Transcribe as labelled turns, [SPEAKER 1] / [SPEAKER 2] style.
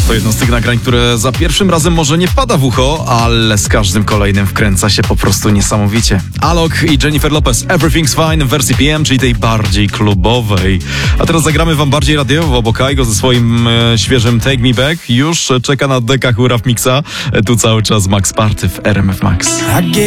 [SPEAKER 1] To jedno z tych nagrań, które za pierwszym razem może nie wpada w ucho, ale z każdym kolejnym wkręca się po prostu niesamowicie. Alok i Jennifer Lopez, Everything's Fine w wersji PM, czyli tej bardziej klubowej. A teraz zagramy wam bardziej radiowo, bo Kaigo ze swoim świeżym Take Me Back już czeka na dekach Ura w Mixa. Tu cały czas Max Party w RMF Max.